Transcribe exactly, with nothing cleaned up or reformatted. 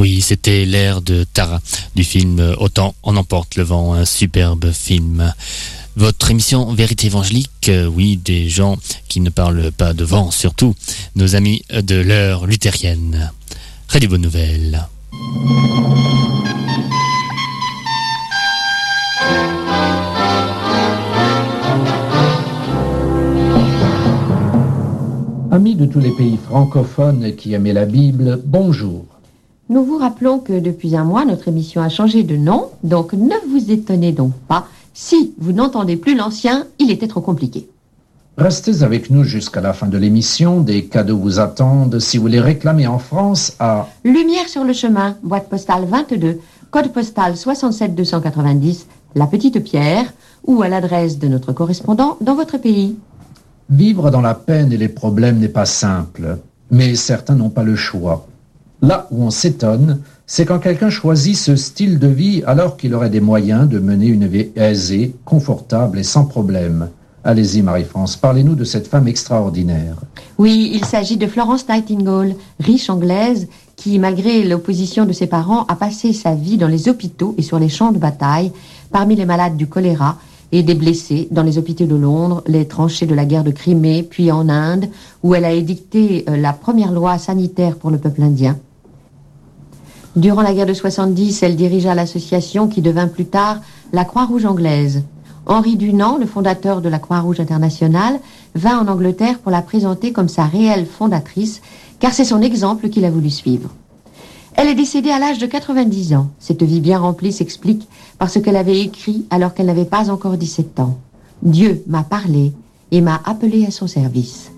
Oui, c'était l'air de Tara du film Autant en emporte le vent, un superbe film. Votre émission Vérité évangélique, euh, oui, des gens qui ne parlent pas de vent, surtout nos amis de l'heure luthérienne. Radio Bonne Nouvelle. Amis de tous les pays francophones qui aimaient la Bible, bonjour. Nous vous rappelons que depuis un mois, notre émission a changé de nom, donc ne vous étonnez donc pas. Si vous n'entendez plus l'ancien, il était trop compliqué. Restez avec nous jusqu'à la fin de l'émission. Des cadeaux vous attendent si vous les réclamez en France à Lumière sur le chemin, boîte postale vingt-deux, code postal soixante-sept deux cent quatre-vingt-dix, La Petite Pierre, ou à l'adresse de notre correspondant dans votre pays. Vivre dans la peine et les problèmes n'est pas simple, mais certains n'ont pas le choix. Là où on s'étonne, c'est quand quelqu'un choisit ce style de vie alors qu'il aurait des moyens de mener une vie aisée, confortable et sans problème. Allez-y Marie-France, parlez-nous de cette femme extraordinaire. Oui, il s'agit de Florence Nightingale, riche anglaise, qui, malgré l'opposition de ses parents, a passé sa vie dans les hôpitaux et sur les champs de bataille, parmi les malades du choléra et des blessés dans les hôpitaux de Londres, les tranchées de la guerre de Crimée, puis en Inde, où elle a édicté la première loi sanitaire pour le peuple indien. Durant la guerre de soixante-dix, elle dirigea l'association qui devint plus tard la Croix-Rouge anglaise. Henri Dunant, le fondateur de la Croix-Rouge internationale, vint en Angleterre pour la présenter comme sa réelle fondatrice, car c'est son exemple qu'il a voulu suivre. Elle est décédée à l'âge de quatre-vingt-dix ans. Cette vie bien remplie s'explique par ce qu'elle avait écrit alors qu'elle n'avait pas encore dix-sept ans. Dieu m'a parlé et m'a appelé à son service.